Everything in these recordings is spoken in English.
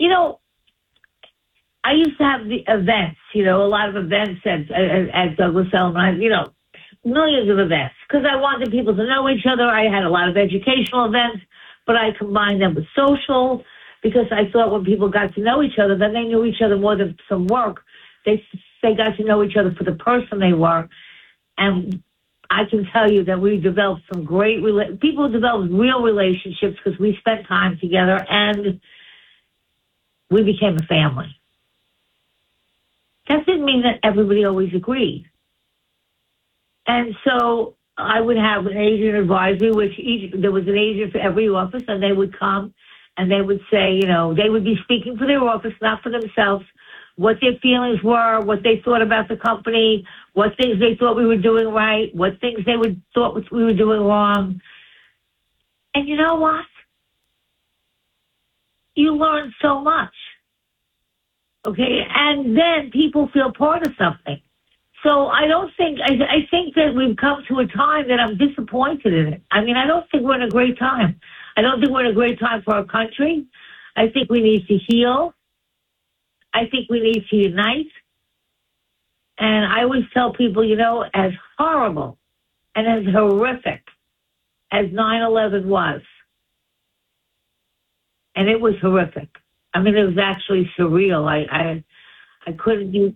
I used to have the events, a lot of events at Douglas Elliman, millions of events, because I wanted people to know each other. I had a lot of educational events, but I combined them with social, because I thought when people got to know each other, then they knew each other more than some work. They got to know each other for the person they were. And I can tell you that we developed some great, people developed real relationships because we spent time together and we became a family. That didn't mean that everybody always agreed. And so I would have an agent advisory, there was an agent for every office, and they would come and they would say, they would be speaking for their office, not for themselves, what their feelings were, what they thought about the company, what things they thought we were doing right, what things they thought we were doing wrong. And you know what? You learn so much. Okay? And then people feel part of something. So I think that we've come to a time that I'm disappointed in it. I mean, I don't think we're in a great time. I don't think we're in a great time for our country. I think we need to heal. I think we need to unite. And I always tell people, as horrible and as horrific as 9/11 was, and it was horrific. I mean, it was actually surreal. I couldn't do.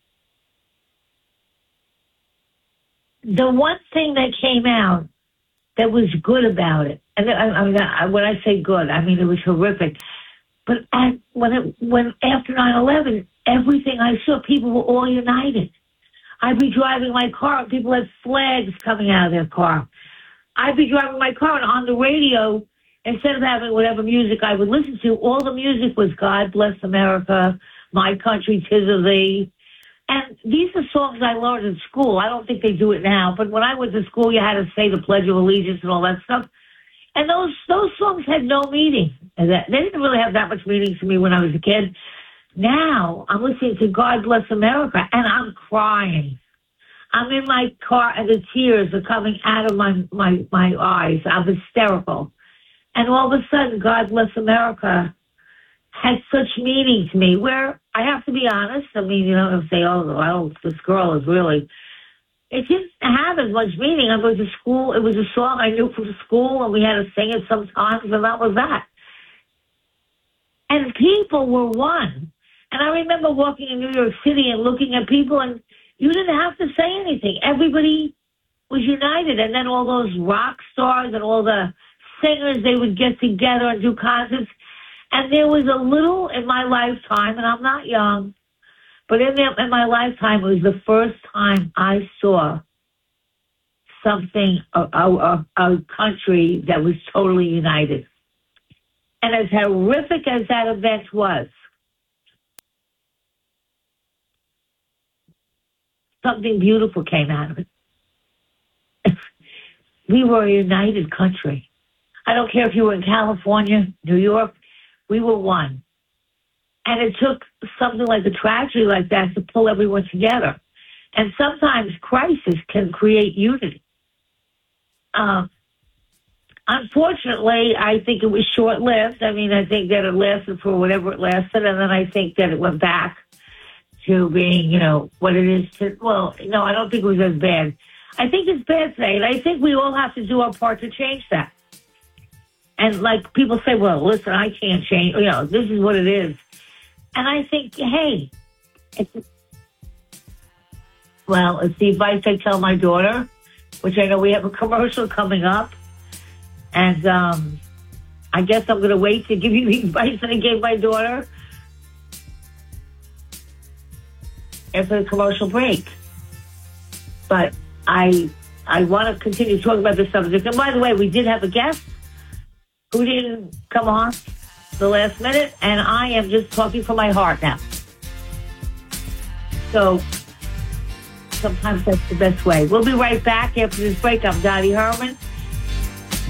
The one thing that came out that was good about it, and when I say good, I mean it was horrific. But when after 9/11, everything I saw, people were all united. I'd be driving my car, and people had flags coming out of their car. I'd be driving my car, and on the radio, instead of having whatever music I would listen to, all the music was "God Bless America," "My Country, 'Tis of Thee." And these are songs I learned in school. I don't think they do it now, but when I went to school, you had to say the Pledge of Allegiance and all that stuff. And those songs had no meaning. They didn't really have that much meaning to me when I was a kid. Now I'm listening to "God Bless America" and I'm crying. I'm in my car and the tears are coming out of my eyes. I'm hysterical. And all of a sudden, "God Bless America" has such meaning to me, where I have to be honest. I mean, say, oh, this girl is really... It didn't have as much meaning. I went to school. It was a song I knew from school, and we had to sing it sometimes, and that was that. And people were one. And I remember walking in New York City and looking at people, and you didn't have to say anything. Everybody was united. And then all those rock stars and all the singers, they would get together and do concerts. And there was a little in my lifetime, and I'm not young, but in my lifetime, it was the first time I saw something, a country that was totally united. And as horrific as that event was, something beautiful came out of it. We were a united country. I don't care if you were in California, New York, we were one. And it took something like a tragedy like that to pull everyone together. And sometimes crisis can create unity. Unfortunately, I think it was short-lived. I mean, I think that it lasted for whatever it lasted, and then I think that it went back to being, what it is. No, I don't think it was as bad. I think it's bad today, and I think we all have to do our part to change that. And like people say, well, listen, I can't change. This is what it is. And I think, hey, it's the advice I tell my daughter, which I know we have a commercial coming up. And I guess I'm going to wait to give you the advice that I gave my daughter after the commercial break. But I want to continue talking about this subject. And by the way, we did have a guest who didn't come on the last minute, and I am just talking from my heart now. So sometimes that's the best way. We'll be right back after this break. I'm Dottie Herman.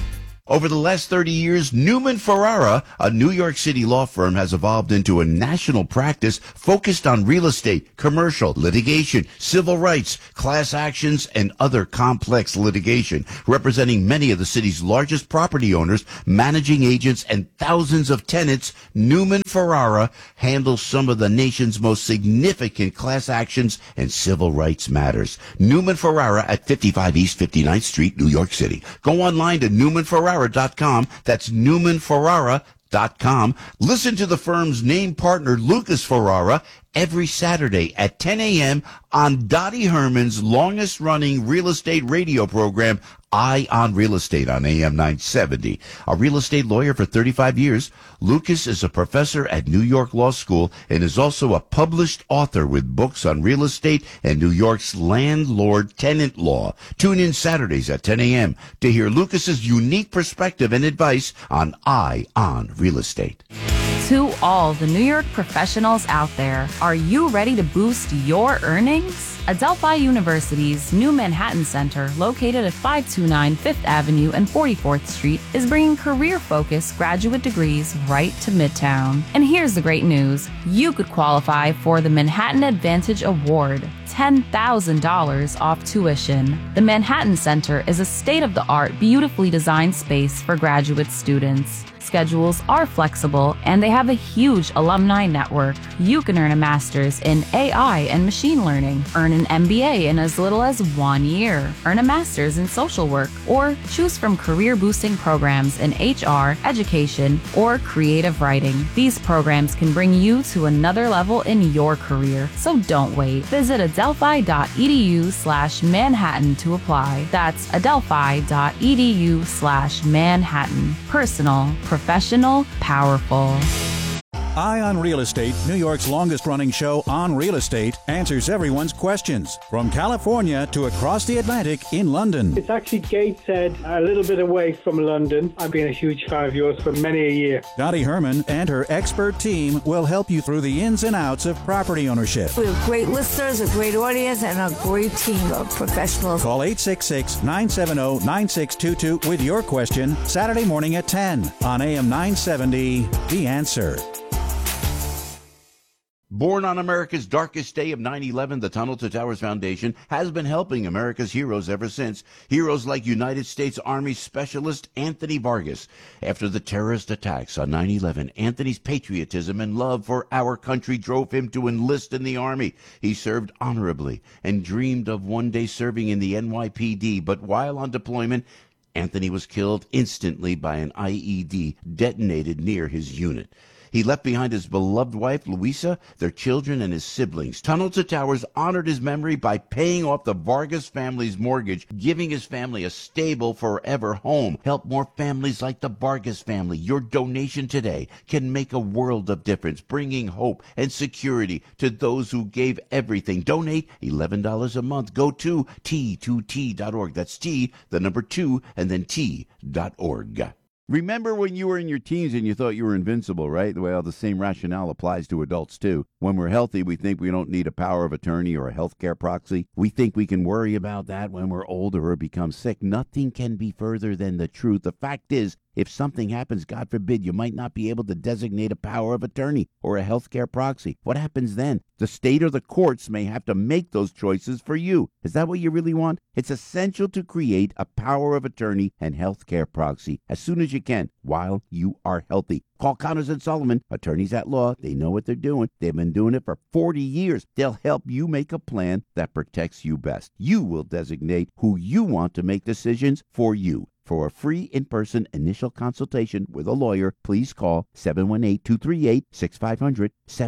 Over the last 30 years, Newman Ferrara, a New York City law firm, has evolved into a national practice focused on real estate, commercial, litigation, civil rights, class actions, and other complex litigation, representing many of the city's largest property owners, managing agents, and thousands of tenants. Newman Ferrara handles some of the nation's most significant class actions and civil rights matters. Newman Ferrara at 55 East 59th Street, New York City. Go online to newmanferrara.com. That's newmanferrara.com. Listen to the firm's name partner, Lucas Ferrara, every Saturday at 10 a.m. on Dottie Herman's longest-running real estate radio program, Eye on Real Estate, on AM 970. A real estate lawyer for 35 years, Lucas is a professor at New York Law School and is also a published author with books on real estate and New York's landlord-tenant law. Tune in Saturdays at 10 a.m. to hear Lucas's unique perspective and advice on Eye on Real Estate. To all the New York professionals out there, are you ready to boost your earnings? Adelphi University's new Manhattan Center, located at 529 Fifth Avenue and 44th Street, is bringing career-focused graduate degrees right to Midtown. And here's the great news. You could qualify for the Manhattan Advantage Award, $10,000 off tuition. The Manhattan Center is a state-of-the-art, beautifully designed space for graduate students. Schedules are flexible, and they have a huge alumni network. You can earn a master's in AI and machine learning, earn an MBA in as little as 1 year, earn a master's in social work, or choose from career-boosting programs in HR, education, or creative writing. These programs can bring you to another level in your career, so don't wait. Visit adelphi.edu/Manhattan to apply. That's adelphi.edu/Manhattan. Personal, professional, powerful. Eye on Real Estate, New York's longest-running show on real estate, answers everyone's questions. From California to across the Atlantic in London. It's actually Gateshead, a little bit away from London. I've been a huge fan of yours for many a year. Dottie Herman and her expert team will help you through the ins and outs of property ownership. We have great listeners, a great audience, and a great team of professionals. Call 866-970-9622 with your question Saturday morning at 10 on AM 970, The Answer. Born on America's darkest day of 9/11, the Tunnel to Towers Foundation has been helping America's heroes ever since. Heroes like United States Army Specialist Anthony Vargas. After the terrorist attacks on 9/11, Anthony's patriotism and love for our country drove him to enlist in the Army. He served honorably and dreamed of one day serving in the NYPD, but while on deployment, Anthony was killed instantly by an IED detonated near his unit. He left behind his beloved wife, Louisa, their children, and his siblings. Tunnel to Towers honored his memory by paying off the Vargas family's mortgage, giving his family a stable, forever home. Help more families like the Vargas family. Your donation today can make a world of difference, bringing hope and security to those who gave everything. Donate $11 a month. Go to T2T.org. That's T, the number 2, and then T.org. Remember when you were in your teens and you thought you were invincible, right? Well, the same rationale applies to adults, too. When we're healthy, we think we don't need a power of attorney or a healthcare proxy. We think we can worry about that when we're older or become sick. Nothing can be further than the truth. The fact is, if something happens, God forbid, you might not be able to designate a power of attorney or a healthcare proxy. What happens then? The state or the courts may have to make those choices for you. Is that what you really want? It's essential to create a power of attorney and healthcare proxy as soon as you can while you are healthy. Call Connors and Sullivan, attorneys at law. They know what they're doing. They've been doing it for 40 years. They'll help you make a plan that protects you best. You will designate who you want to make decisions for you. For a free in-person initial consultation with a lawyer, please call 718-238-6500,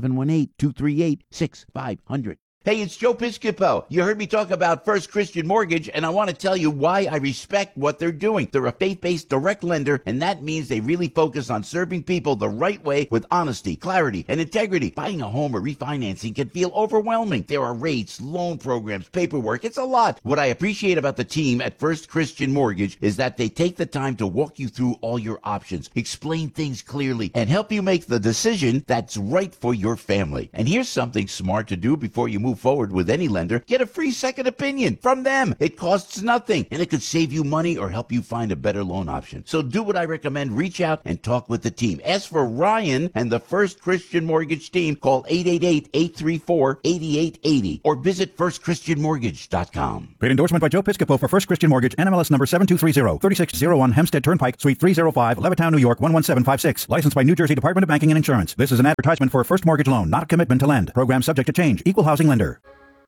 718-238-6500. Hey, it's Joe Piscopo. You heard me talk about First Christian Mortgage, and I want to tell you why I respect what they're doing. They're a faith-based direct lender, and that means they really focus on serving people the right way with honesty, clarity, and integrity. Buying a home or refinancing can feel overwhelming. There are rates, loan programs, paperwork. It's a lot. What I appreciate about the team at First Christian Mortgage is that they take the time to walk you through all your options, explain things clearly, and help you make the decision that's right for your family. And here's something smart to do before you move move forward with any lender, get a free second opinion from them. It costs nothing, and it could save you money or help you find a better loan option. So do what I recommend. Reach out and talk with the team. Ask for Ryan and the First Christian Mortgage team. Call 888-834-8880 or visit firstchristianmortgage.com. Paid endorsement by Joe Piscopo for First Christian Mortgage, NMLS number 7230, 3601 Hempstead Turnpike, Suite 305, Levittown, New York 11756. Licensed by New Jersey Department of Banking and Insurance. This is an advertisement for a first mortgage loan, not a commitment to lend. Program subject to change. Equal housing lender.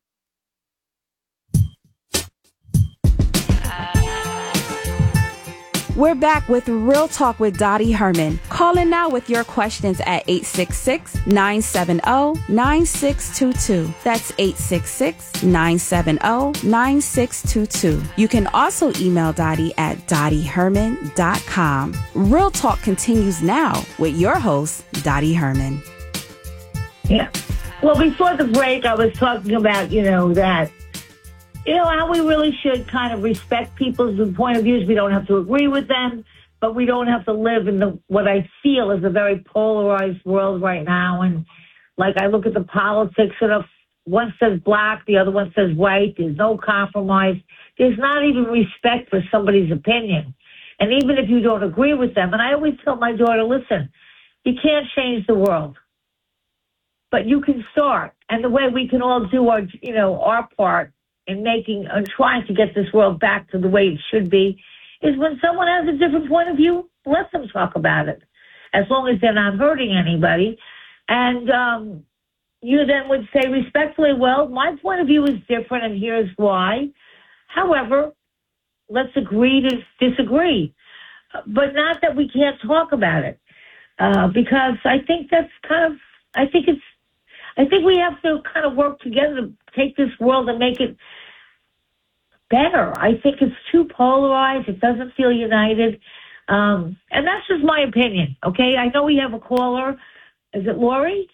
We're back with Real Talk with Dottie Herman. Call in now with your questions at 866-970-9622. That's 866-970-9622. You can also email Dottie at dottieherman.com. Real Talk continues now with your host, Dottie Herman. Yeah. Well, before the break, I was talking about, how we really should kind of respect people's point of views. We don't have to agree with them, but we don't have to live in what I feel is a very polarized world right now. And like I look at the politics, one says black, the other one says white. There's no compromise. There's not even respect for somebody's opinion. And even if you don't agree with them, and I always tell my daughter, listen, you can't change the world, but you can start. And the way we can all do our part in trying to get this world back to the way it should be is when someone has a different point of view, let them talk about it, as long as they're not hurting anybody. And you then would say respectfully, well, my point of view is different, and here's why. However, let's agree to disagree, but not that we can't talk about it, because I think I think we have to kind of work together to take this world and make it better. I think it's too polarized. It doesn't feel united. And that's just my opinion, okay? I know we have a caller. Is it Lori?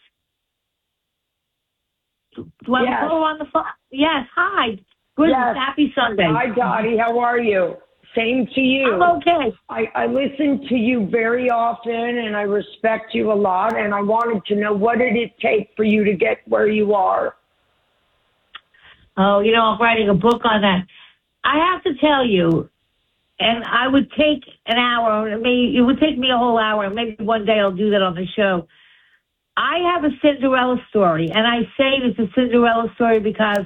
Do I have a caller on the phone? Yes, hi. Good, yes. Happy Sunday. Hi, Dottie. How are you? Same to you. I'm okay. I listen to you very often, and I respect you a lot, and I wanted to know, what did it take for you to get where you are? Oh, I'm writing a book on that. I have to tell you, and I would take an hour, maybe it would take me a whole hour, maybe one day I'll do that on the show. I have a Cinderella story, and I say it's a Cinderella story because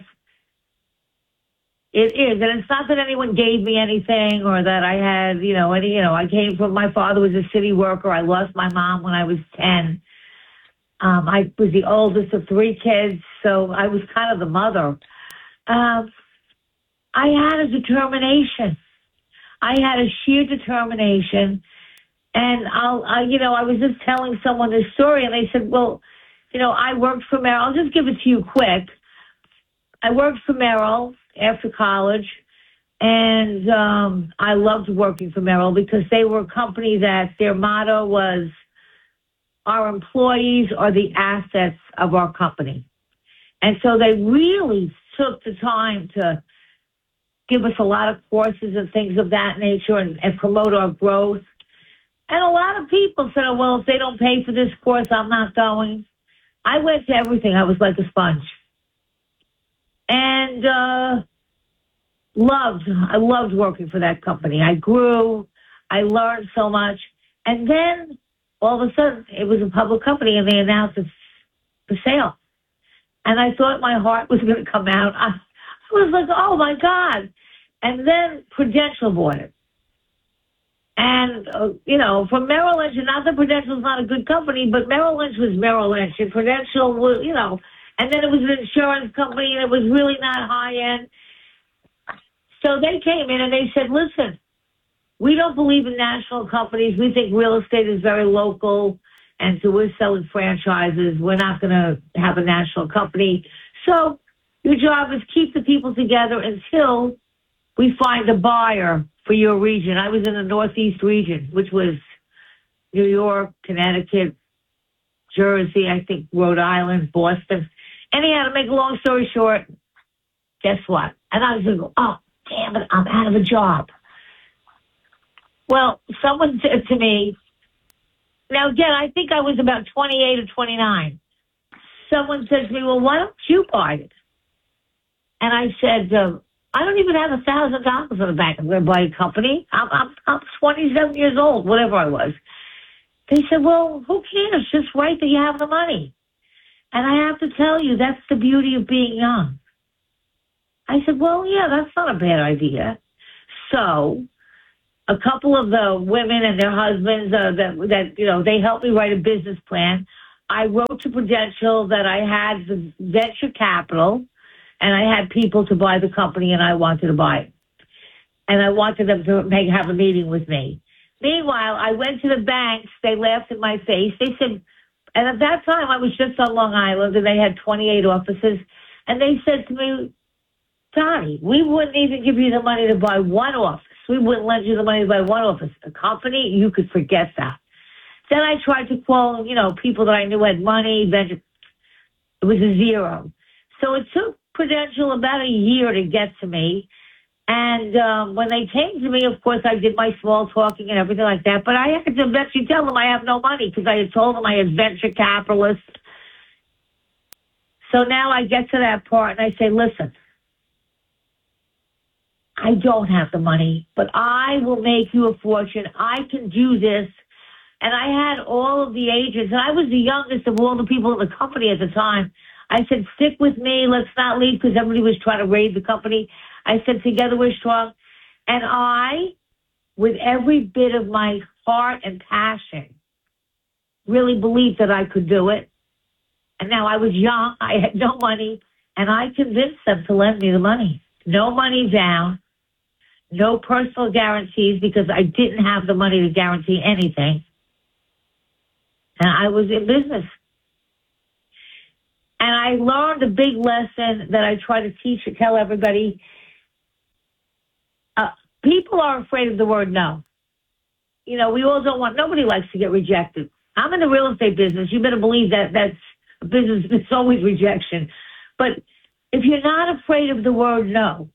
it is, and it's not that anyone gave me anything or that I had, I came from, my father was a city worker. I lost my mom when I was 10. I was the oldest of 3 kids, so I was kind of the mother. I had a determination. I had a sheer determination, and I was just telling someone this story, and they said, well, I worked for Merrill. I'll just give it to you quick. I worked for Merrill after college, and I loved working for Merrill because they were a company that their motto was, our employees are the assets of our company. And so they really took the time to give us a lot of courses and things of that nature and promote our growth. And a lot of people said, oh, well, if they don't pay for this course, I'm not going. I went to everything. I was like a sponge. And I loved working for that company. I grew. I learned so much. And then all of a sudden, it was a public company, and they announced it's for sale. And I thought my heart was going to come out. I was like, oh, my God. And then Prudential bought it. And, from Merrill Lynch, and not that Prudential's not a good company, but Merrill Lynch was Merrill Lynch, and Prudential was, and then it was an insurance company, and it was really not high-end. So they came in and they said, listen, we don't believe in national companies. We think real estate is very local, and so we're selling franchises. We're not going to have a national company. So your job is keep the people together until we find a buyer for your region. I was in the Northeast region, which was New York, Connecticut, Jersey, I think Rhode Island, Boston. Anyhow, to make a long story short, guess what? And I was like, oh, damn it, I'm out of a job. Well, someone said to me, now again, I think I was about 28 or 29. Someone said to me, well, why don't you buy it? And I said, I don't even have $1,000 in the bank. I'm going to buy a company. I'm 27 years old, whatever I was. They said, well, who cares? Just write that you have the money. And I have to tell you, that's the beauty of being young. I said, well, yeah, that's not a bad idea. So a couple of the women and their husbands they helped me write a business plan. I wrote to Prudential that I had the venture capital and I had people to buy the company and I wanted to buy it. And I wanted them to have a meeting with me. Meanwhile, I went to the banks. They laughed in my face. They said, and at that time I was just on Long Island and they had 28 offices. And they said to me, Dottie, we wouldn't even give you the money to buy one office. We wouldn't lend you the money to buy one office. A company, you could forget that. Then I tried to call, people that I knew had money. It was a zero. So it took Prudential about a year to get to me. And when they came to me, of course, I did my small talking and everything like that. But I had to eventually tell them I have no money because I had told them I had venture capitalists. So now I get to that part and I say, listen, I don't have the money, but I will make you a fortune. I can do this. And I had all of the agents, and I was the youngest of all the people in the company at the time. I said, stick with me. Let's not leave because everybody was trying to raid the company. I said, together we're strong. And I, with every bit of my heart and passion, really believed that I could do it. And now I was young. I had no money. And I convinced them to lend me the money. No money down. No personal guarantees because I didn't have the money to guarantee anything. And I was in business. And I learned a big lesson that I try to teach and tell everybody. People are afraid of the word no. We all don't nobody likes to get rejected. I'm in the real estate business. You better believe that that's a business. It's always rejection. But if you're not afraid of the word no,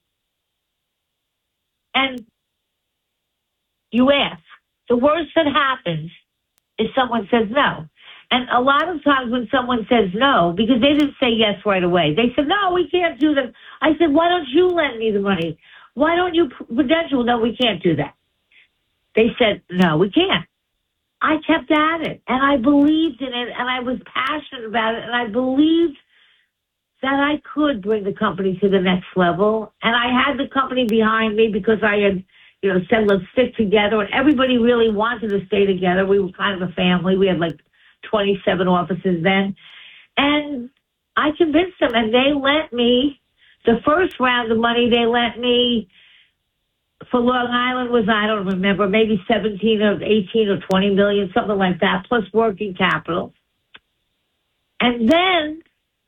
and you ask, the worst that happens is someone says no. And a lot of times when someone says no, because they didn't say yes right away, they said, no, we can't do that. I said, why don't you lend me the money? Why don't you Prudential? No, we can't do that. They said, no, we can't. I kept at it, and I believed in it, and I was passionate about it, and I believed that I could bring the company to the next level. And I had the company behind me because I had, said, let's stick together. And everybody really wanted to stay together. We were kind of a family. We had like 27 offices then. And I convinced them, and they lent me, the first round of money they lent me for Long Island was, I don't remember, maybe 17 or 18 or 20 million, something like that, plus working capital. And then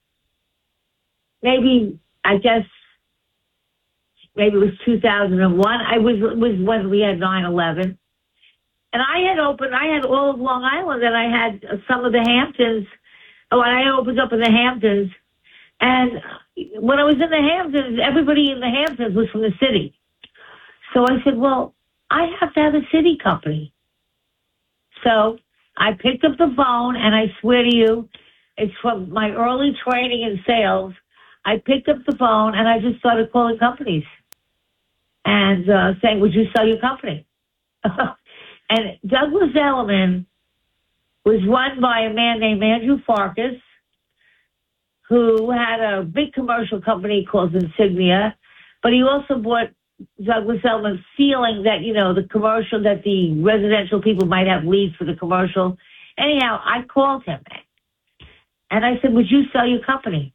maybe it was 2001. I was when we had 9/11. And I had all of Long Island, and I had some of the Hamptons. Oh, and I opened up in the Hamptons. And when I was in the Hamptons, everybody in the Hamptons was from the city. So I said, well, I have to have a city company. So I picked up the phone, and I swear to you, it's from my early training in sales. I picked up the phone, and I just started calling companies and saying, would you sell your company? And Douglas Elliman was run by a man named Andrew Farkas, who had a big commercial company called Insignia, but he also bought Douglas Elliman feeling that, the commercial, that the residential people might have leads for the commercial. Anyhow, I called him, and I said, would you sell your company?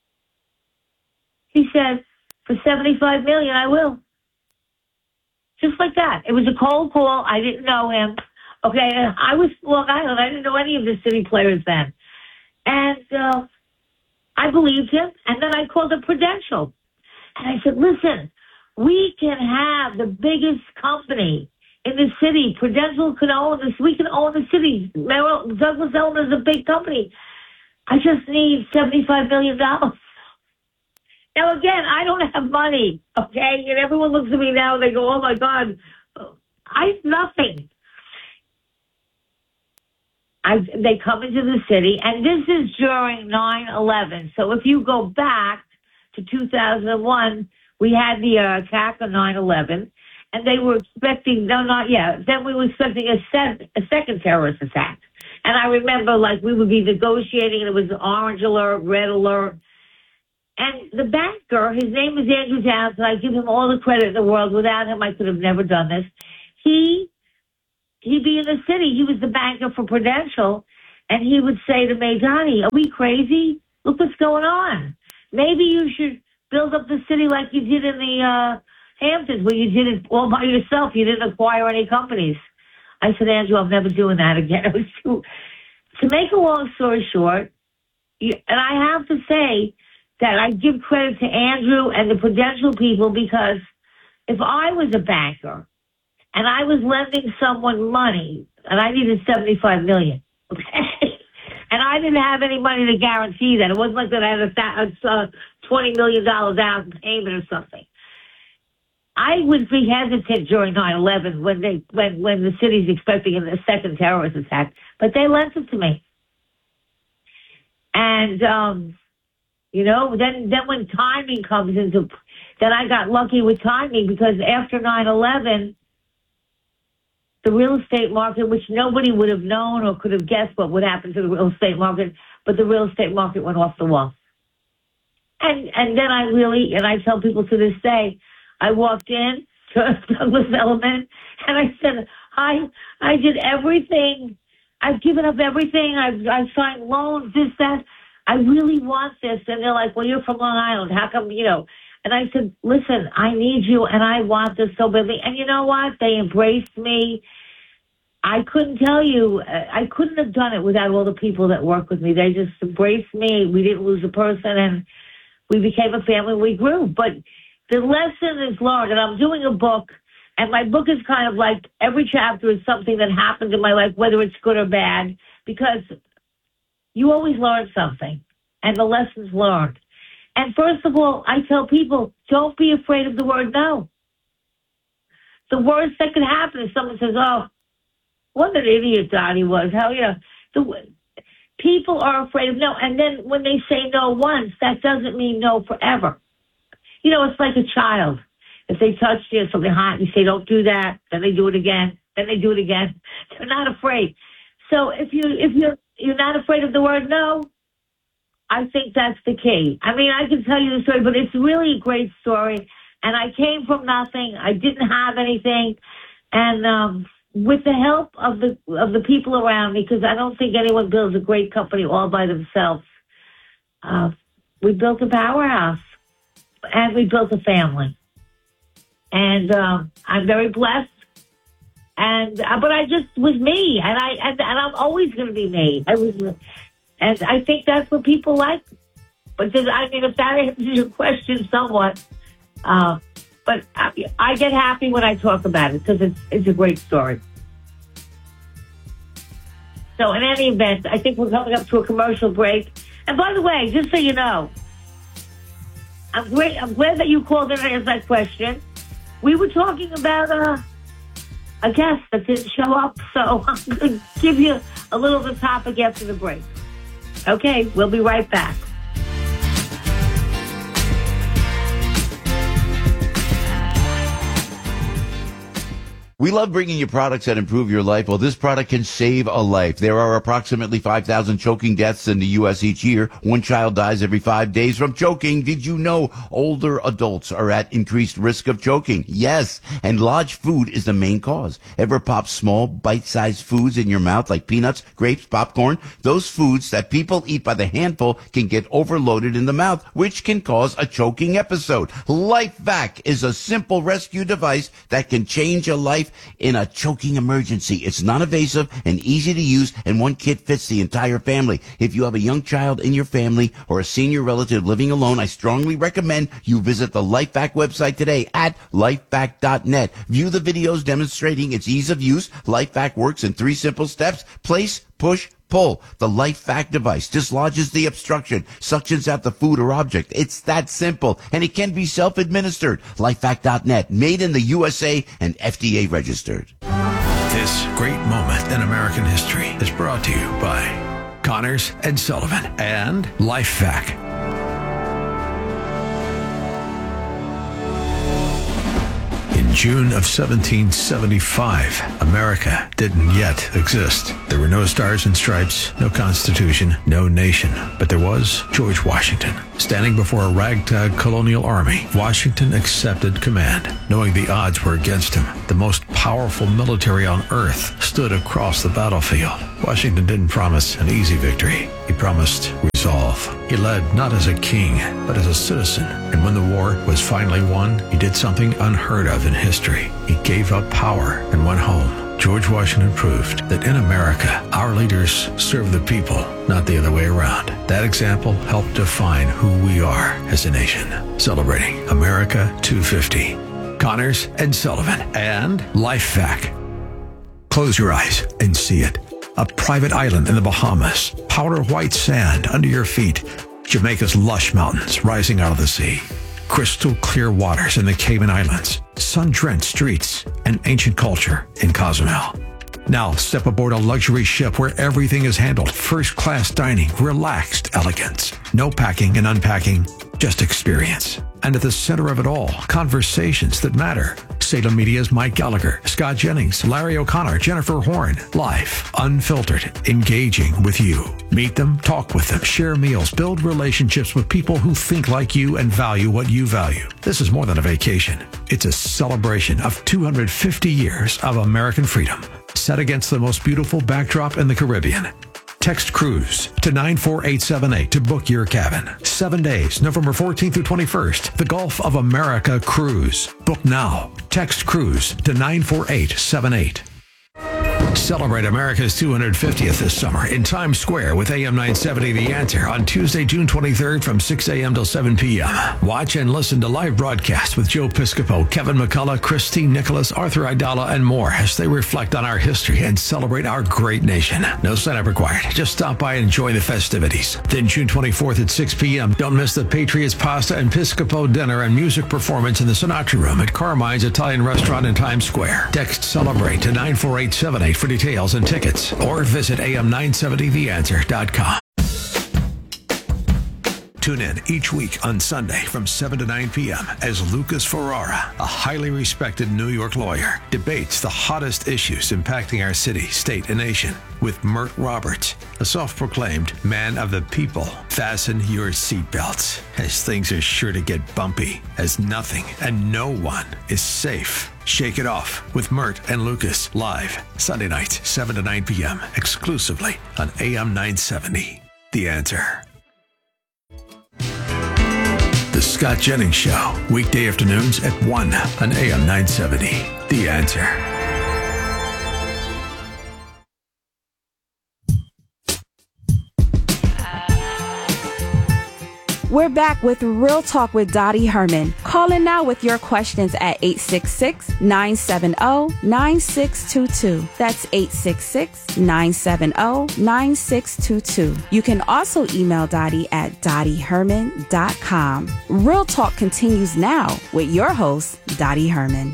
He said, for $75 million, I will. Just like that. It was a cold call. I didn't know him. Okay, and I was Long Island. I didn't know any of the city players then. And I believed him. And then I called up Prudential. And I said, listen, we can have the biggest company in the city. Prudential can own this. We can own the city. Douglas Elliman is a big company. I just need $75 million. Now, again, I don't have money, okay? And everyone looks at me now and they go, oh, my God, I have nothing. They come into the city, and this is during 9/11. So if you go back to 2001, we had the attack on 9/11, and they were expecting, then we were expecting a second terrorist attack. And I remember, like, we would be negotiating, and it was orange alert, red alert. And the banker, his name is Andrew Townsend. I give him all the credit in the world. Without him, I could have never done this. He'd be in the city. He was the banker for Prudential. And he would say to me, Donnie, are we crazy? Look what's going on. Maybe you should build up the city like you did in the Hamptons, where you did it all by yourself. You didn't acquire any companies. I said, Andrew, I'm never doing that again. It was to make a long story short, and I have to say that I give credit to Andrew and the Prudential people, because if I was a banker and I was lending someone money and I needed $75 million, okay, and I didn't have any money to guarantee that, it wasn't like that I had a $20 million down payment or something. I would be hesitant during 9/11 when the city's expecting a second terrorist attack, but they lent it to me. And, then when timing comes into, then I got lucky with timing, because after 9/11, the real estate market, which nobody would have known or could have guessed what would happen to the real estate market, but the real estate market went off the wall. And then I tell people to this day, I walked in to Douglas Elliman and I said, I did everything. I've given up everything. I've signed loans, this, that. I really want this. And they're like, well, you're from Long Island. How come, And I said, listen, I need you and I want this so badly. And you know what? They embraced me. I couldn't tell you, I couldn't have done it without all the people that work with me. They just embraced me. We didn't lose a person, and we became a family. We grew. But the lesson is learned, and I'm doing a book, and my book is kind of like every chapter is something that happened in my life, whether it's good or bad, because you always learn something, and the lessons learned. And first of all, I tell people, don't be afraid of the word no. The worst that could happen is someone says, oh, what an idiot Donnie was. Hell yeah. People are afraid of no. And then when they say no once, that doesn't mean no forever. It's like a child. If they touch you, something hot, you say, don't do that. Then they do it again. Then they do it again. They're not afraid. So if you're not afraid of the word no, I think that's the key. I mean, I can tell you the story, but it's really a great story. And I came from nothing. I didn't have anything. And with the help of the people around me, because I don't think anyone builds a great company all by themselves, we built a powerhouse. And we built a family. And I'm very blessed. But I just was me. And I'm always going to be me. And I think that's what people like. But if that answers your question somewhat, but I get happy when I talk about it, because it's a great story. So in any event, I think we're coming up to a commercial break. And by the way, just so you know, I'm glad that you called in and asked that question. We were talking about a guest that didn't show up, so I'm going to give you a little of the topic after the break. Okay, we'll be right back. We love bringing you products that improve your life. Well, this product can save a life. There are approximately 5,000 choking deaths in the U.S. each year. One child dies every 5 days from choking. Did you know older adults are at increased risk of choking? Yes, and large food is the main cause. Ever pop small, bite-sized foods in your mouth like peanuts, grapes, popcorn? Those foods that people eat by the handful can get overloaded in the mouth, which can cause a choking episode. LifeVac is a simple rescue device that can change a life in a choking emergency. It's non-invasive and easy to use, and one kit fits the entire family. If you have a young child in your family or a senior relative living alone, I strongly recommend you visit the LifeVac website today at lifevac.net. View the videos demonstrating its ease of use. LifeVac works in 3 simple steps: place, push, pull. The LifeVac device dislodges the obstruction, suctions out the food or object. It's that simple, and it can be self-administered. LifeVac.net, made in the USA and FDA registered. This great moment in American history is brought to you by Connors and Sullivan and LifeVac. In June of 1775, America didn't yet exist. There were no stars and stripes, no constitution, no nation. But there was George Washington. Standing before a ragtag colonial army, Washington accepted command, knowing the odds were against him. The most powerful military on earth stood across the battlefield. Washington didn't promise an easy victory. He promised resolve. He led not as a king, but as a citizen. And when the war was finally won, he did something unheard of in history. He gave up power and went home. George Washington proved that in America, our leaders serve the people, not the other way around. That example helped define who we are as a nation. Celebrating America 250. Connors and Sullivan and LifeVac. Close your eyes and see it. A private island in the Bahamas. Powder white sand under your feet. Jamaica's lush mountains rising out of the sea. Crystal clear waters in the Cayman Islands. Sun-drenched streets and ancient culture in Cozumel. Now step aboard a luxury ship where everything is handled. First-class dining, relaxed elegance. No packing and unpacking, just experience. And at the center of it all, conversations that matter. Salem Media's Mike Gallagher, Scott Jennings, Larry O'Connor, Jennifer Horn. Live, unfiltered, engaging with you. Meet them, talk with them, share meals, build relationships with people who think like you and value what you value. This is more than a vacation. It's a celebration of 250 years of American freedom, set against the most beautiful backdrop in the Caribbean. Text cruise to 94878 to book your cabin. 7 days, November 14th through 21st. The Gulf of America Cruise. Book now. Text cruise to 94878. Celebrate America's 250th this summer in Times Square with AM 970 The Answer on Tuesday, June 23rd from 6 a.m. till 7 p.m. Watch and listen to live broadcasts with Joe Piscopo, Kevin McCullough, Christine Nicholas, Arthur Aidala, and more as they reflect on our history and celebrate our great nation. No sign-up required. Just stop by and enjoy the festivities. Then June 24th at 6 p.m. Don't miss the Patriots Pasta and Piscopo dinner and music performance in the Sinatra Room at Carmine's Italian Restaurant in Times Square. Text CELEBRATE to 94878 for details and tickets, or visit am970theanswer.com. Tune in each week on Sunday from 7 to 9 p.m. as Lucas Ferrara, a highly respected New York lawyer, debates the hottest issues impacting our city, state, and nation with Mert Roberts, a self-proclaimed man of the people. Fasten your seatbelts, as things are sure to get bumpy, as nothing and no one is safe. Shake It Off with Mert and Lucas, live Sunday nights, 7 to 9 p.m., exclusively on AM 970. The Answer. The Scott Jennings Show, weekday afternoons at 1 on AM 970. The Answer. We're back with Real Talk with Dottie Herman. Call in now with your questions at 866-970-9622. That's 866-970-9622. You can also email Dottie at dottieherman.com. Real Talk continues now with your host, Dottie Herman.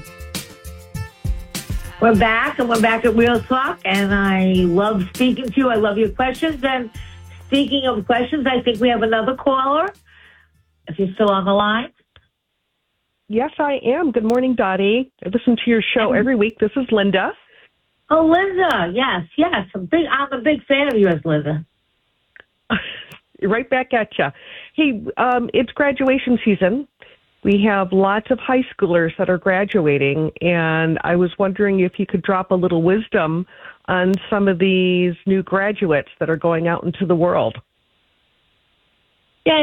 We're back, and we're back at Real Talk, and I love speaking to you. I love your questions. And speaking of questions, I think we have another caller. If you're still on the line. Yes, I am. Good morning, Dottie. I listen to your show every week. This is Linda. Oh, Linda. Yes. I'm a big fan of yours, Linda. Right back at you. Hey, it's graduation season. We have lots of high schoolers that are graduating, and I was wondering if you could drop a little wisdom on some of these new graduates that are going out into the world. Yeah,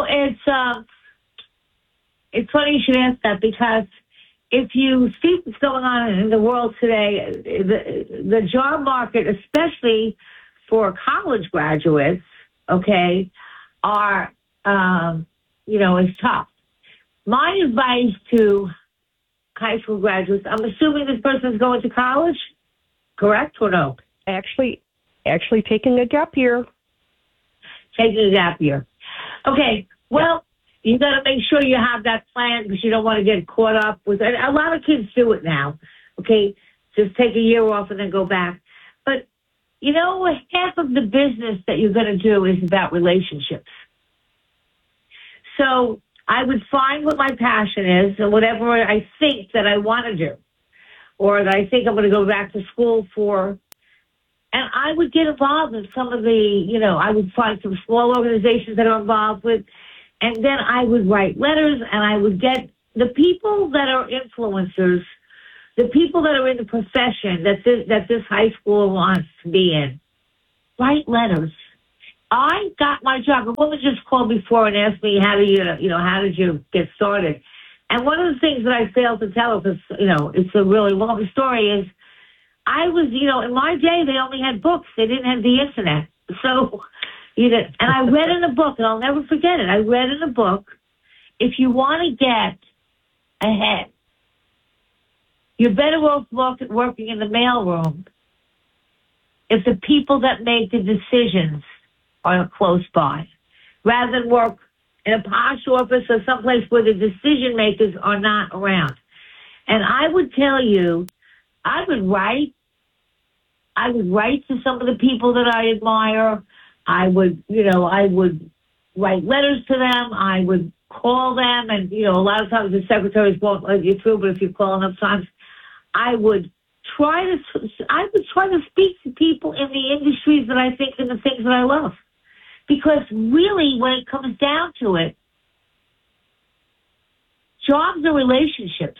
it's funny you should ask that, because if you see what's going on in the world today, the job market, especially for college graduates, okay, are, is tough. My advice to high school graduates, I'm assuming this person's going to college, correct or no? Actually taking a gap year. Taking a gap year. Okay, well, you got to make sure you have that plan, because you don't want to get caught up with it. A lot of kids do it now, okay? Just take a year off and then go back. But, half of the business that you're going to do is about relationships. So I would find what my passion is and whatever I think that I want to do or that I think I'm going to go back to school for. And I would get involved in some of the, I would find some small organizations that I'm involved with. And then I would write letters and I would get the people that are influencers, the people that are in the profession that this high school wants to be in, write letters. I got my job. A woman just called before and asked me, how did you get started? And one of the things that I failed to tell her, because, it's a really long story, is I was, in my day, they only had books. They didn't have the internet. So, and I read in a book, and I'll never forget it. I read in a book, if you want to get ahead, you're better off working in the mailroom if the people that make the decisions are close by, rather than work in a posh office or someplace where the decision makers are not around. And I would tell you, I would write to some of the people that I admire. I would write letters to them. I would call them, and a lot of times the secretaries won't let you through, but if you call enough times, I would try to speak to people in the industries that I think are the things that I love. Because really, when it comes down to it, jobs are relationships.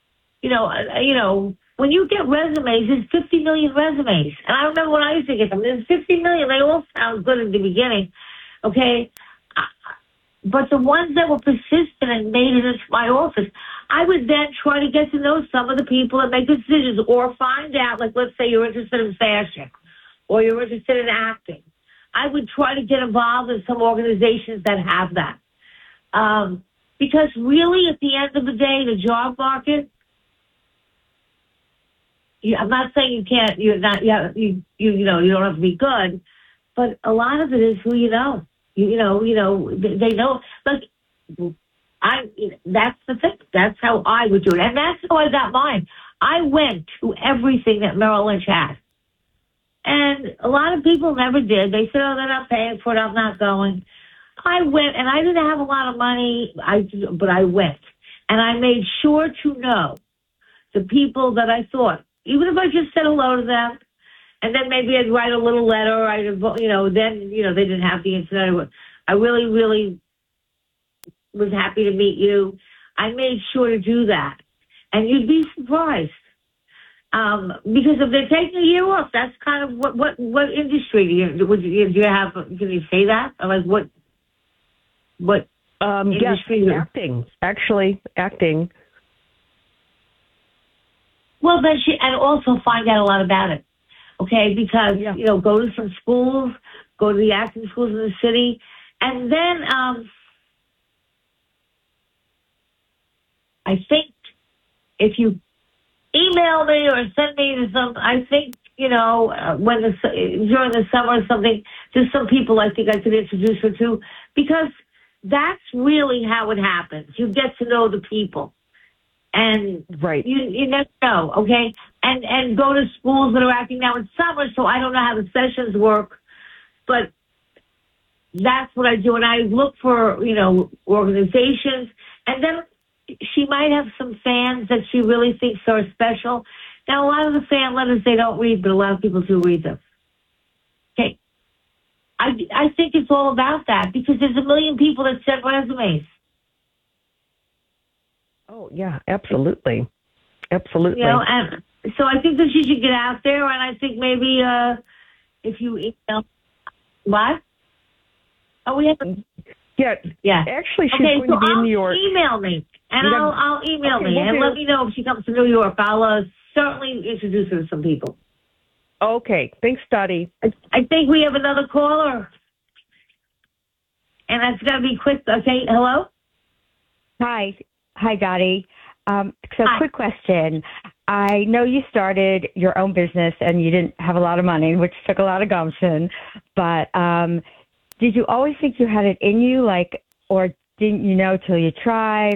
When you get resumes, there's 50 million resumes. And I remember when I used to get them, there's 50 million. They all sound good in the beginning, okay? But the ones that were persistent and made it into my office, I would then try to get to know some of the people that make the decisions or find out, like, let's say you're interested in fashion or you're interested in acting. I would try to get involved in some organizations that have that. Because really, at the end of the day, the job market, I'm not saying you don't have to be good, but a lot of it is who you know. They know. Like, that's the thing. That's how I would do it. And that's how I got mine. I went to everything that Merrill Lynch had. And a lot of people never did. They said, oh, they're not paying for it. I'm not going. I went, and I didn't have a lot of money, but I went. And I made sure to know the people that I thought, even if I just said hello to them, and then maybe I'd write a little letter, then they didn't have the internet. I really, really was happy to meet you. I made sure to do that. And you'd be surprised. Because if they're taking a year off, that's kind of what industry do you have? Can you say that? Or like what industry? Yes, acting. Well, then and also find out a lot about it. Okay, because go to some schools, go to the acting schools in the city, and then I think if you email me or send me some, I think, during the summer or something, there's some people I think I could introduce her to, because that's really how it happens. You get to know the people. And right. you never know, okay? And go to schools that are acting now in summer, so I don't know how the sessions work, but that's what I do. And I look for, organizations, and then she might have some fans that she really thinks are special. Now, a lot of the fan letters they don't read, but a lot of people do read them. Okay. I think it's all about that, because there's a million people that send resumes. Oh, yeah, absolutely. Absolutely. And so I think that she should get out there, and I think maybe if you email... What? Oh, we have... Yeah. Actually, she's going to be in New York. Email me, and I'll email me, and let me know if she comes to New York. I'll certainly introduce her to some people. Okay. Thanks, Dottie. I think we have another caller, and that's going to be quick. Okay, hello? Hi, Dottie. Hi. Quick question. I know you started your own business and you didn't have a lot of money, which took a lot of gumption, but did you always think you had it in you, or didn't you know till you tried?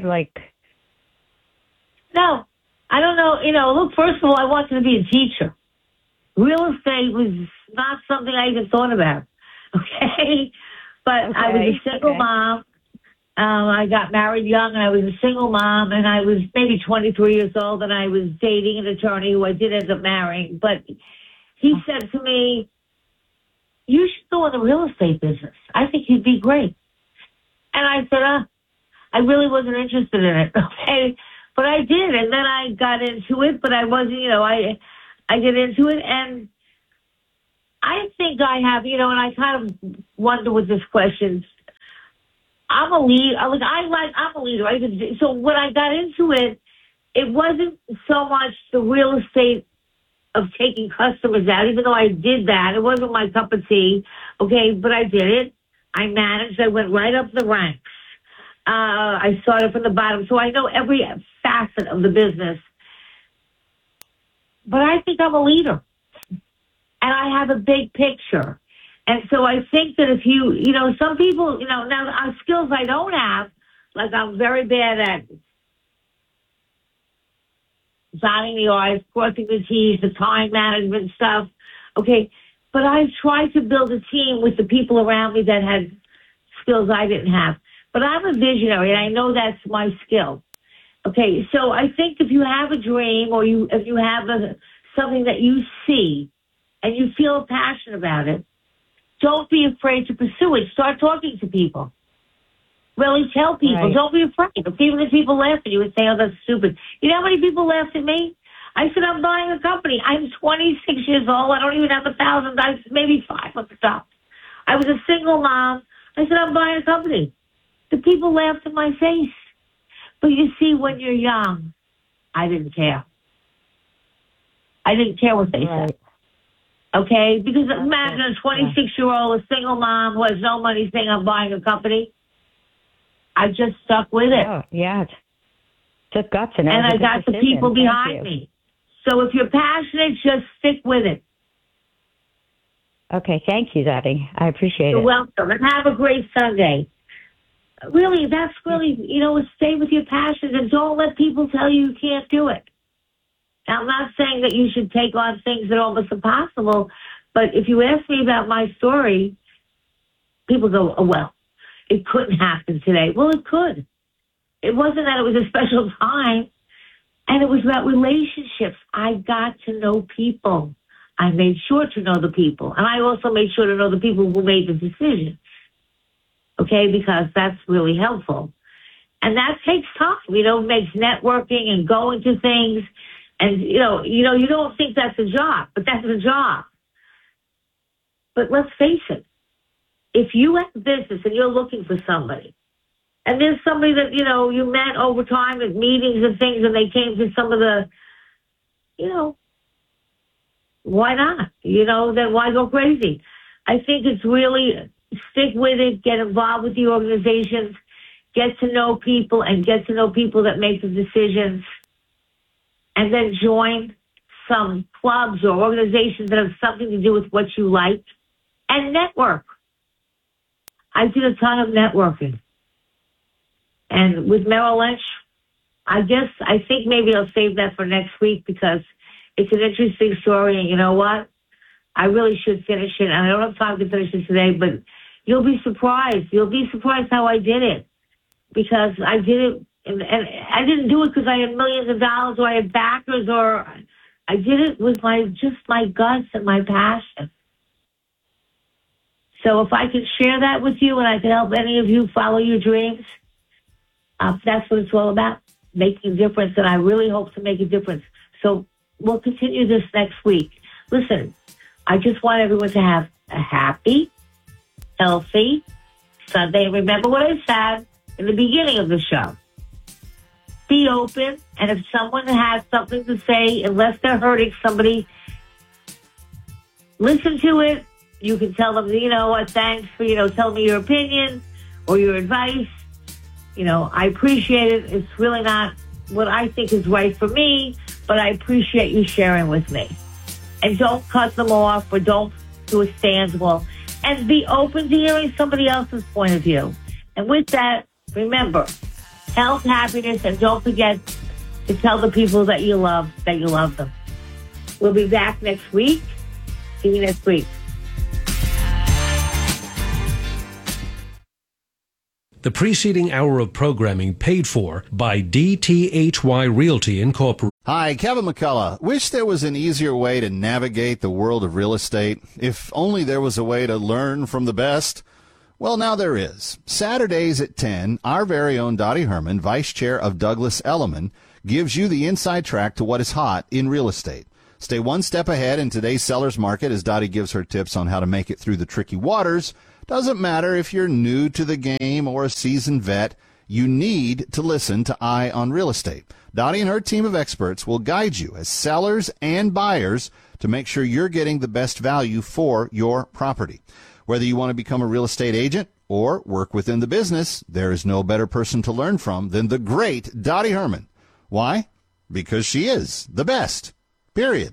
No, I don't know. Look, first of all, I wanted to be a teacher. Real estate was not something I even thought about, okay? But I was a single mom. I got married young, and I was a single mom, and I was maybe 23 years old, and I was dating an attorney who I did end up marrying. But he said to me, you should go in the real estate business. I think you'd be great. And I said, I really wasn't interested in it, okay? But I did, and then I got into it, but I wasn't, I get into it, and I think I have, and I kind of wonder with this question. I'm a leader. I'm a leader. So when I got into it, it wasn't so much the real estate of taking customers out, even though I did that. It wasn't my cup of tea, okay, but I did it. I managed. I went right up the ranks. I started from the bottom, so I know every facet of the business. But I think I'm a leader, and I have a big picture. And so I think that if some people, now skills I don't have, like I'm very bad at dotting the I's, crossing the T's, the time management stuff, okay? But I've tried to build a team with the people around me that had skills I didn't have. But I'm a visionary, and I know that's my skill. Okay, so I think if you have a dream or if you have something that you see and you feel passionate about it, don't be afraid to pursue it. Start talking to people. Really tell people. Right. Don't be afraid. Even if people laugh at you and say, oh, that's stupid. You know how many people laughed at me? I said, I'm buying a company. I'm 26 years old. I don't even have $1,000, maybe $5 at the top. I was a single mom. I said, I'm buying a company. The people laughed in my face. But you see, when you're young, I didn't care. I didn't care what they said. Okay? Because imagine a 26-year-old, a single mom who has no money saying, I'm buying a company. I just stuck with it. Oh, yeah. Took guts and I got the people behind me. So if you're passionate, just stick with it. Okay, thank you, Dottie. I appreciate it. You're welcome. And have a great Sunday. Really, that's really, stay with your passions and don't let people tell you can't do it. Now, I'm not saying that you should take on things that are almost impossible, but if you ask me about my story, people go, oh, well, it couldn't happen today. Well, it could. It wasn't that it was a special time, and it was about relationships. I got to know people. I made sure to know the people, and I also made sure to know the people who made the decisions, okay, because that's really helpful. And that takes time, makes networking and going to things. And, you don't think that's a job, but that's a job. But let's face it. If you have a business and you're looking for somebody, and there's somebody that, you met over time at meetings and things, and they came to some of the, why not? Then why go crazy? I think it's really stick with it, get involved with the organizations, get to know people, and get to know people that make the decisions. And then join some clubs or organizations that have something to do with what you like. And network. I did a ton of networking. And with Merrill Lynch, I think maybe I'll save that for next week because it's an interesting story. And you know what? I really should finish it. And I don't have time to finish it today, but you'll be surprised. You'll be surprised how I did it. Because I did it. And I didn't do it because I had millions of dollars or I had backers, or I did it with my guts and my passion. So if I could share that with you and I could help any of you follow your dreams, that's what it's all about, making a difference. And I really hope to make a difference. So we'll continue this next week. Listen, I just want everyone to have a happy, healthy Sunday. Remember what I said in the beginning of the show. Be open, and if someone has something to say, unless they're hurting somebody, listen to it. You can tell them, what, thanks for, telling me your opinion or your advice. I appreciate it. It's really not what I think is right for me, but I appreciate you sharing with me. And don't cut them off or don't do a standstill. And be open to hearing somebody else's point of view. And with that, remember, health, happiness, and don't forget to tell the people that you love them. We'll be back next week. See you next week. The preceding hour of programming paid for by DTHY Realty Incorporated. Hi, Kevin McCullough. Wish there was an easier way to navigate the world of real estate. If only there was a way to learn from the best. Well, now there is. Saturdays at 10, our very own Dottie Herman, Vice Chair of Douglas Elliman, gives you the inside track to what is hot in real estate. Stay one step ahead in today's seller's market as Dottie gives her tips on how to make it through the tricky waters. Doesn't matter if you're new to the game or a seasoned vet, you need to listen to Eye on Real Estate. Dottie and her team of experts will guide you as sellers and buyers to make sure you're getting the best value for your property. Whether you want to become a real estate agent or work within the business, there is no better person to learn from than the great Dottie Herman. Why? Because she is the best. Period.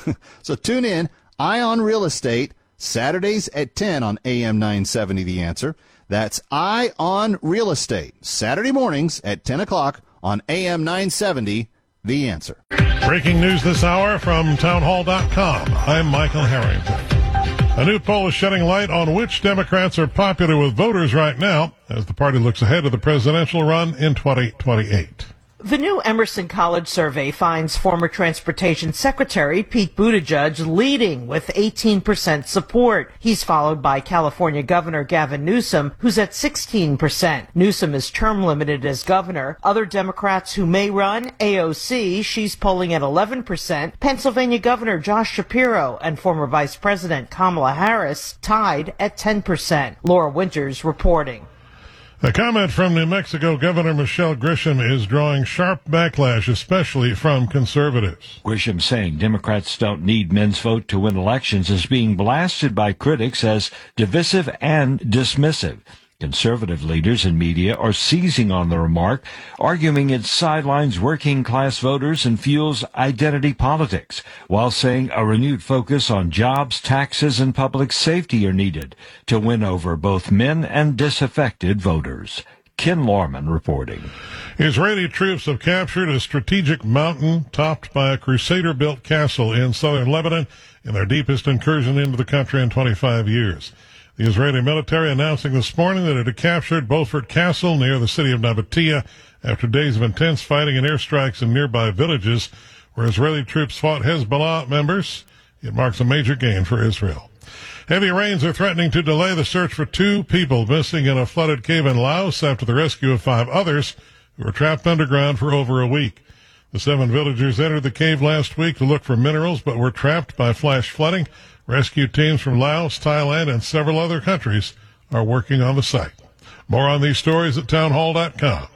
So tune in, Eye on Real Estate, Saturdays at 10 on AM 970 The Answer. That's Eye on Real Estate, Saturday mornings at 10 o'clock on AM 970 The Answer. Breaking news this hour from townhall.com. I'm Michael Harrington. A new poll is shedding light on which Democrats are popular with voters right now as the party looks ahead to the presidential run in 2028. The new Emerson College survey finds former Transportation Secretary Pete Buttigieg leading with 18% support. He's followed by California Governor Gavin Newsom, who's at 16%. Newsom is term limited as governor. Other Democrats who may run, AOC, she's polling at 11%. Pennsylvania Governor Josh Shapiro and former Vice President Kamala Harris tied at 10%. Laura Winters reporting. A comment from New Mexico Governor Michelle Grisham is drawing sharp backlash, especially from conservatives. Grisham saying Democrats don't need men's vote to win elections is being blasted by critics as divisive and dismissive. Conservative leaders and media are seizing on the remark, arguing it sidelines working-class voters and fuels identity politics, while saying a renewed focus on jobs, taxes, and public safety are needed to win over both men and disaffected voters. Ken Lorman reporting. Israeli troops have captured a strategic mountain topped by a Crusader-built castle in southern Lebanon in their deepest incursion into the country in 25 years. The Israeli military announcing this morning that it had captured Beaufort Castle near the city of Nabatea after days of intense fighting and airstrikes in nearby villages where Israeli troops fought Hezbollah members. It marks a major gain for Israel. Heavy rains are threatening to delay the search for 2 people missing in a flooded cave in Laos after the rescue of 5 others who were trapped underground for over a week. The 7 villagers entered the cave last week to look for minerals but were trapped by flash flooding. Rescue teams from Laos, Thailand, and several other countries are working on the site. More on these stories at townhall.com.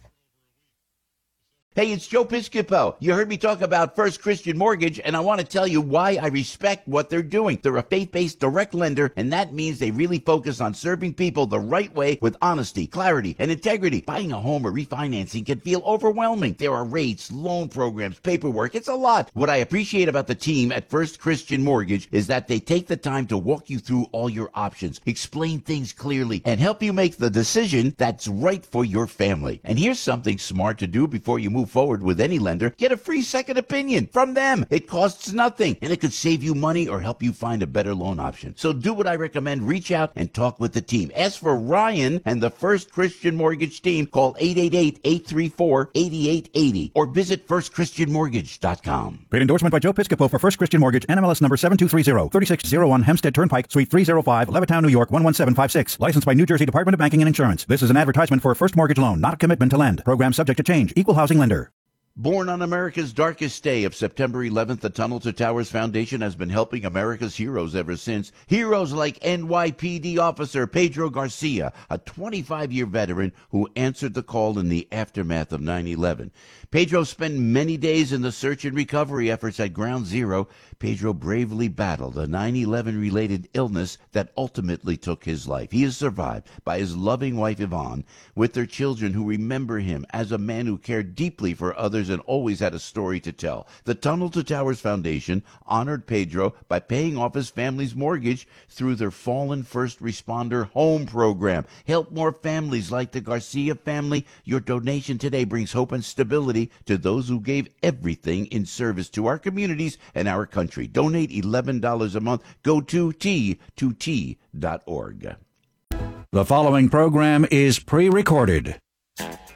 Hey, it's Joe Piscopo. You heard me talk about First Christian Mortgage, and I want to tell you why I respect what they're doing. They're a faith-based direct lender, and that means they really focus on serving people the right way with honesty, clarity, and integrity. Buying a home or refinancing can feel overwhelming. There are rates, loan programs, paperwork. It's a lot. What I appreciate about the team at First Christian Mortgage is that they take the time to walk you through all your options, explain things clearly, and help you make the decision that's right for your family. And here's something smart to do before you move forward with any lender. Get a free second opinion from them. It costs nothing, and it could save you money or help you find a better loan option. So do what I recommend. Reach out and talk with the team. Ask for Ryan and the First Christian Mortgage team. Call 888-834-8880 or visit firstchristianmortgage.com. Paid endorsement by Joe Piscopo for First Christian Mortgage, NMLS number 7230, 3601 Hempstead Turnpike, Suite 305, Levittown, New York 11756. Licensed by New Jersey Department of Banking and Insurance. This is an advertisement for a first mortgage loan, not a commitment to lend. Program subject to change. Equal housing lender. Born on America's darkest day of September 11th, the Tunnel to Towers Foundation has been helping America's heroes ever since. Heroes like NYPD officer Pedro Garcia, a 25-year veteran who answered the call in the aftermath of 9/11. Pedro spent many days in the search and recovery efforts at Ground Zero. Pedro bravely battled a 9/11-related illness that ultimately took his life. He is survived by his loving wife, Yvonne, with their children who remember him as a man who cared deeply for others and always had a story to tell. The Tunnel to Towers Foundation honored Pedro by paying off his family's mortgage through their Fallen First Responder Home Program. Help more families like the Garcia family. Your donation today brings hope and stability to those who gave everything in service to our communities and our country. Donate $11 a month. Go to T2T.org. The following program is pre-recorded.